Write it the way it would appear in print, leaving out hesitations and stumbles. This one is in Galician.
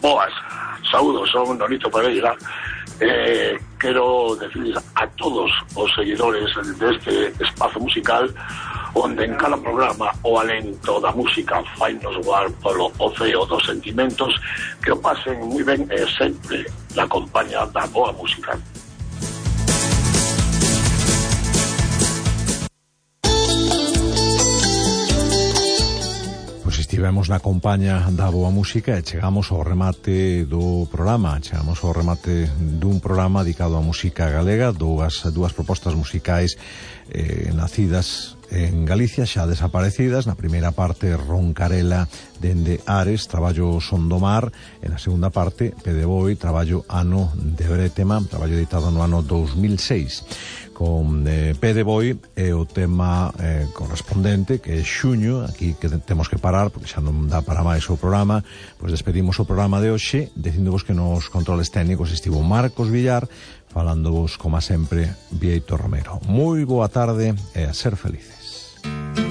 Boas, saúdos, son Nonito Pereira. Quero decirles a todos os seguidores deste espazo musical onde en cada programa o alento da música fainos voar polo oceo dos sentimentos, que o pasen moi ben e sempre na compañía da boa música. Estivemos na compaña da boa música e chegamos ao remate do programa. Chegamos ao remate dun programa dedicado á música galega, dúas propostas musicais nacidas en Galicia, xa desaparecidas. Na primeira parte, Roncarela dende Ares, traballo Son do Mar, e na segunda parte, Pede Boi, traballo Ano de Bretema, traballo editado no ano 2006. Con Pede Boi e o tema correspondente, que é Xuño. Aquí que temos que parar porque xa non dá para máis o programa. Pois despedimos o programa de hoxe dicíndovos que nos controles técnicos estivo Marcos Villar, falándovos como sempre Bieito Romero. Moi boa tarde e a ser felices.